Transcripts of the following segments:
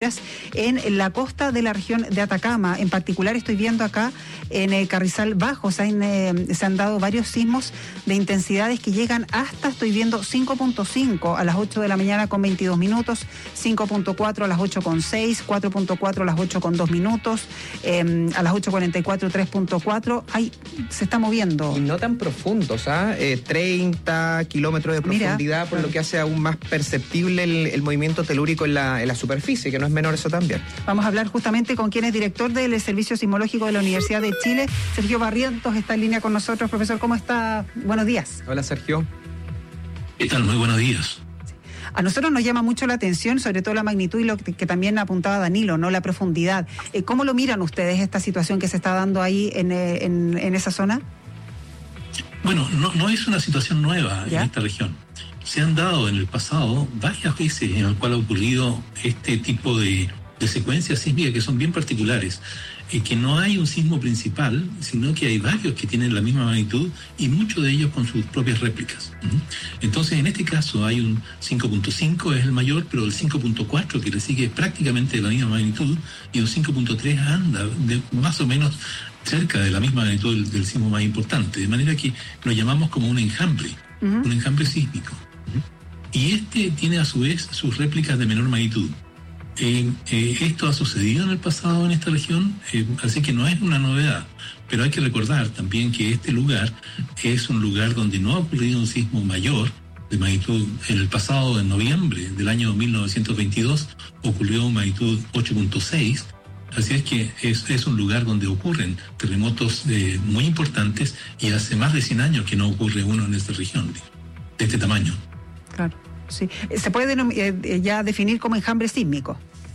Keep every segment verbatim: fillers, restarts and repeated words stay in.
sísmicas en la costa de la región de Atacama. En particular estoy viendo acá en el Carrizal Bajo, se han, eh, se han dado varios sismos de intensidades que llegan hasta, estoy viendo, cinco punto cinco a las ocho de la mañana con veintidós minutos, cinco punto cuatro a las ocho con seis, cuatro punto cuatro a las ocho con dos minutos, eh, a las ocho cuarenta y cuatro tres punto cuatro. Ahí se está moviendo. Y no tan profundos, ¿ah? ¿eh? Eh, treinta kilómetros de profundidad, Mira, por lo que hace aún más perceptible el, el movimiento telúrico en la, en la superficie, que no es menor eso también. Vamos a hablar justamente con quien es director del Servicio Sismológico de la Universidad de Chile, Sergio Barrientos, está en línea con nosotros. Profesor, ¿cómo está? Buenos días. Hola, Sergio. ¿Qué tal? Muy buenos días. A nosotros nos llama mucho la atención, sobre todo la magnitud y lo que, que también apuntaba Danilo, ¿no? La profundidad. Eh, ¿Cómo lo miran ustedes esta situación que se está dando ahí en, en, en esa zona? Bueno, no, no es una situación nueva ¿Ya? en esta región. Se han dado en el pasado varias veces en el cual ha ocurrido este tipo de, de secuencias sísmicas que son bien particulares, y que no hay un sismo principal, sino que hay varios que tienen la misma magnitud y muchos de ellos con sus propias réplicas. Entonces, en este caso hay un cinco punto cinco, es el mayor, pero el cinco punto cuatro que le sigue es prácticamente de la misma magnitud, y un cinco punto tres anda de más o menos cerca de la misma magnitud del, del sismo más importante, de manera que lo llamamos como un enjambre, uh-huh. un enjambre sísmico. Uh-huh. Y este tiene a su vez sus réplicas de menor magnitud. Eh, eh, esto ha sucedido en el pasado en esta región, eh, así que no es una novedad, pero hay que recordar también que este lugar es un lugar donde no ha ocurrido un sismo mayor de magnitud. En el pasado, en noviembre del año mil novecientos veintidós, ocurrió magnitud ocho punto seis, así es que es, es un lugar donde ocurren terremotos eh, muy importantes, y hace más de cien años que no ocurre uno en esta región de, de este tamaño. Claro, sí. ¿Se puede eh, ya definir como enjambre sísmico?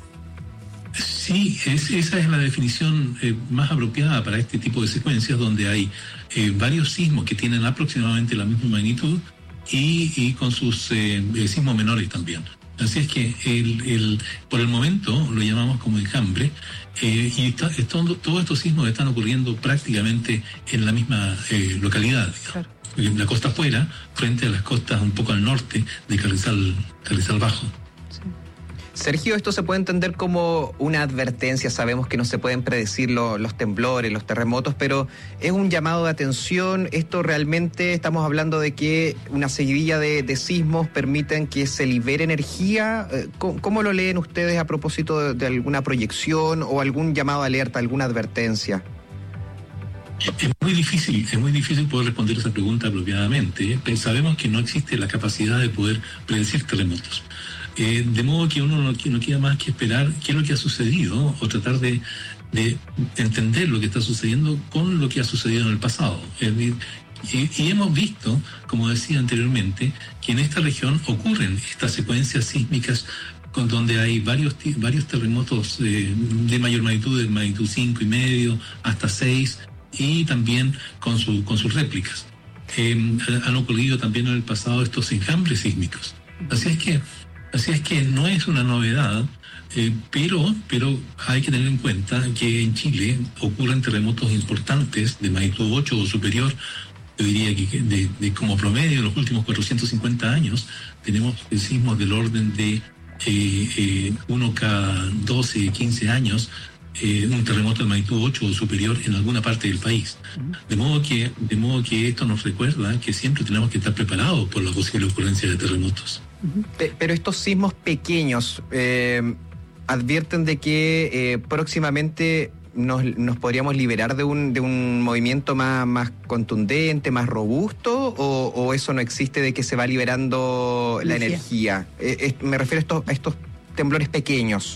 Sí, es, esa es la definición eh, más apropiada para este tipo de secuencias, donde hay eh, varios sismos que tienen aproximadamente la misma magnitud y, y con sus eh, sismos menores también. Así es que el, el, por el momento lo llamamos como enjambre, eh, y está, todo, todos estos sismos están ocurriendo prácticamente en la misma eh, localidad, digamos. Claro. En la costa afuera, frente a las costas un poco al norte de Carrizal, Carrizal Bajo. Sergio, esto se puede entender como una advertencia. Sabemos que no se pueden predecir lo, los temblores, los terremotos, pero es un llamado de atención. Esto realmente estamos hablando de que una seguidilla de, de sismos permiten que se libere energía. ¿Cómo, cómo lo leen ustedes a propósito de, de alguna proyección o algún llamado de alerta, alguna advertencia? Es muy difícil, es muy difícil poder responder esa pregunta apropiadamente. Sabemos que no existe la capacidad de poder predecir terremotos. Eh, de modo que uno no, no queda más que esperar qué es lo que ha sucedido, o tratar de, de entender lo que está sucediendo con lo que ha sucedido en el pasado. Es decir, y, y hemos visto, como decía anteriormente, que en esta región ocurren estas secuencias sísmicas con donde hay varios varios terremotos eh, de mayor magnitud, de magnitud cinco y medio hasta seis, y también con su con sus réplicas. Eh, han ocurrido también en el pasado estos enjambres sísmicos. Así es que Así es que no es una novedad, eh, pero, pero hay que tener en cuenta que en Chile ocurren terremotos importantes de magnitud ocho o superior. Yo diría que de, de como promedio en los últimos cuatrocientos cincuenta años tenemos sismos del orden de eh, eh, uno cada doce, quince años, eh, un terremoto de magnitud ocho o superior en alguna parte del país. De modo que, de modo que esto nos recuerda que siempre tenemos que estar preparados por la posible ocurrencia de terremotos. Pero estos sismos pequeños eh, advierten de que eh, próximamente nos, nos podríamos liberar de un de un movimiento más, más contundente, más robusto, o, o eso no existe, de que se va liberando la energía. Eh, eh, me refiero a estos, a estos temblores pequeños.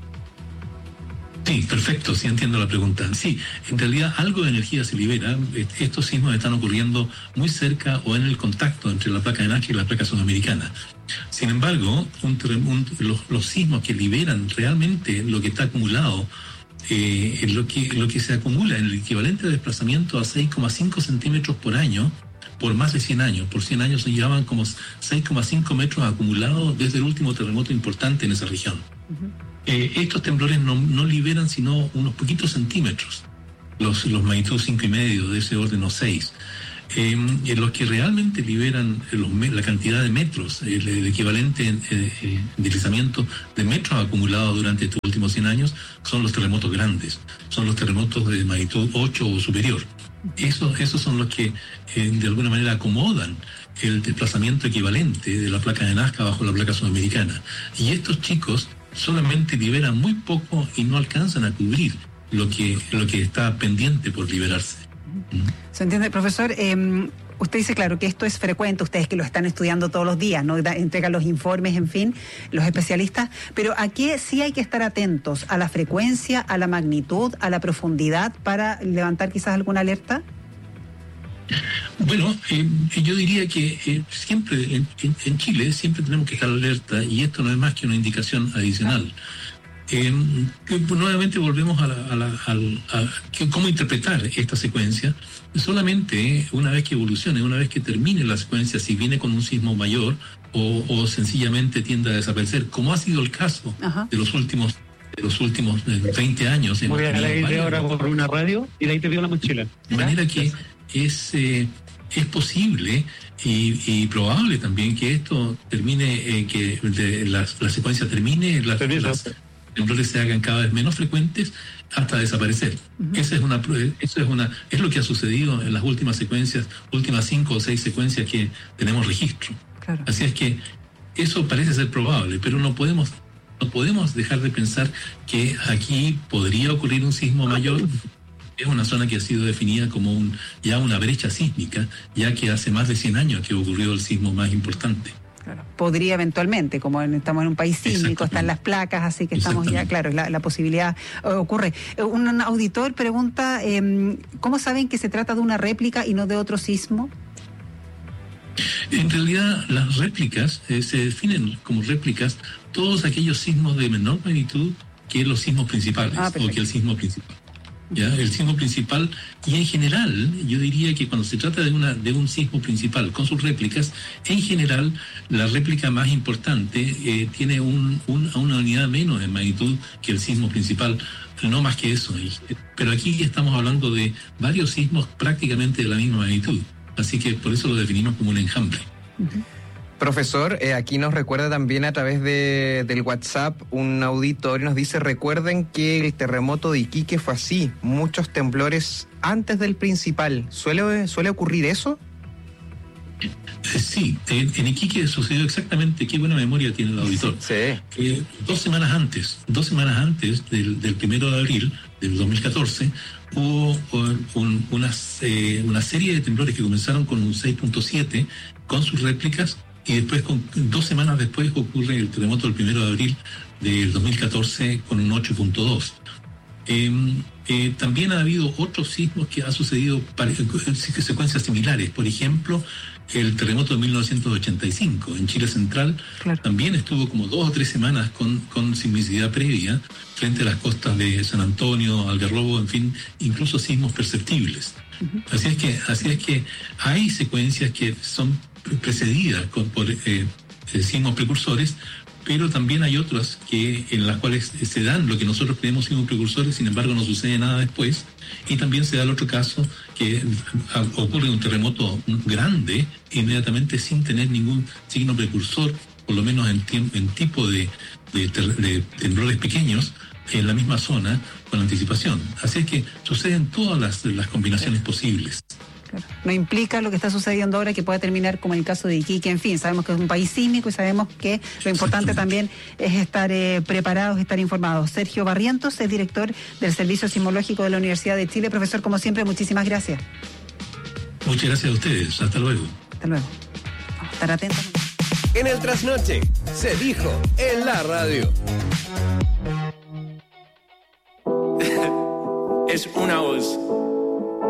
Sí, perfecto, sí entiendo la pregunta. Sí, en realidad algo de energía se libera. Estos sismos están ocurriendo muy cerca o en el contacto entre la placa de Nazca y la placa sudamericana. Sin embargo, un, un, los, los sismos que liberan realmente lo que está acumulado, eh, lo que, lo que se acumula en el equivalente de desplazamiento a seis coma cinco centímetros por año, por más de cien años. Por cien años se llevaban como seis coma cinco metros acumulados desde el último terremoto importante en esa región. Uh-huh. Eh, estos temblores no, no liberan sino unos poquitos centímetros, los, los magnitud cinco y medio, de ese orden o seis. Eh, los que realmente liberan los, la cantidad de metros, el, el equivalente en eh, deslizamiento de metros acumulados durante estos últimos cien años, son los terremotos grandes, son los terremotos de magnitud ocho o superior. Esos, esos son los que eh, de alguna manera acomodan el desplazamiento equivalente de la placa de Nazca bajo la placa sudamericana. Y estos chicos solamente liberan muy poco y no alcanzan a cubrir lo que, lo que está pendiente por liberarse. ¿Se entiende, profesor? Eh, usted dice, claro, que esto es frecuente, ustedes que lo están estudiando todos los días, ¿no? Entregan los informes, en fin, los especialistas, pero ¿a qué sí hay que estar atentos? ¿A la frecuencia, a la magnitud, a la profundidad para levantar quizás alguna alerta? Bueno, eh, yo diría que eh, siempre, en, en Chile, siempre tenemos que estar alerta, y esto no es más que una indicación adicional. Eh, que, pues, nuevamente volvemos a, la, a, la, a, a que, cómo interpretar esta secuencia. Solamente una vez que evolucione, una vez que termine la secuencia, si viene con un sismo mayor o, o sencillamente tiende a desaparecer, como ha sido el caso Ajá. de los últimos de los últimos veinte años. Voy a leer ahora por una radio y de ahí te pido la mochila. De manera que es, eh, es posible y, y probable también que esto termine, eh, que de, la, la secuencia termine, las, las temblores se hagan cada vez menos frecuentes hasta desaparecer. Uh-huh. Esa es una, eso es una, es lo que ha sucedido en las últimas secuencias, últimas cinco o seis secuencias que tenemos registro. Claro. Así es que eso parece ser probable, pero no podemos, no podemos dejar de pensar que aquí podría ocurrir un sismo mayor. Es una zona que ha sido definida como un, ya una brecha sísmica, ya que hace más de cien años que ocurrió el sismo más importante. Claro. Podría eventualmente, como en, estamos en un país sísmico, están las placas, así que estamos ya, claro, la, la posibilidad eh, ocurre. Eh, un auditor pregunta, eh, ¿cómo saben que se trata de una réplica y no de otro sismo? En realidad, las réplicas eh, se definen como réplicas todos aquellos sismos de menor magnitud que los sismos principales, ah, o que el sismo principal. ¿Ya? El sismo principal, y en general, yo diría que cuando se trata de una de un sismo principal con sus réplicas, en general, la réplica más importante eh, tiene un, un, una unidad menos en magnitud que el sismo principal, no más que eso. Pero aquí estamos hablando de varios sismos prácticamente de la misma magnitud, así que por eso lo definimos como un enjambre. Uh-huh. Profesor, eh, aquí nos recuerda también a través de, del WhatsApp un auditor y nos dice, recuerden que el terremoto de Iquique fue así, muchos temblores antes del principal. ¿Suele, suele ocurrir eso? Sí, en, en Iquique sucedió exactamente, qué buena memoria tiene el auditor. Sí. Eh, dos semanas antes, dos semanas antes del, del primero de abril del dos mil catorce, hubo un, unas, eh, una serie de temblores que comenzaron con un seis punto siete con sus réplicas. Y después, con, dos semanas después, ocurre el terremoto del primero de abril del dos mil catorce con un ocho punto dos. Eh, eh, también ha habido otros sismos que han sucedido en secuencias similares. Por ejemplo, el terremoto de mil novecientos ochenta y cinco en Chile Central, claro, también estuvo como dos o tres semanas con, con sismicidad previa frente a las costas de San Antonio, Algarrobo, en fin, incluso sismos perceptibles. Uh-huh. Así es que, así es que hay secuencias que son precedidas con, por eh, sismos precursores, pero también hay otras que en las cuales se dan lo que nosotros creemos sismos precursores, sin embargo no sucede nada después, y también se da el otro caso que ocurre un terremoto grande inmediatamente sin tener ningún signo precursor, por lo menos en, tiemp- en tipo de, de, ter- de temblores pequeños en la misma zona con anticipación. Así es que suceden todas las, las combinaciones posibles. Claro. No implica lo que está sucediendo ahora que pueda terminar como en el caso de Iquique. En fin, sabemos que es un país sísmico y sabemos que lo importante también es estar eh, preparados, estar informados. Sergio Barrientos es director del Servicio Sismológico de la Universidad de Chile. Profesor, como siempre, muchísimas gracias. Muchas gracias a ustedes. Hasta luego. Hasta luego. Vamos a estar atentos. En el Trasnoche se dijo en la radio. Es una voz.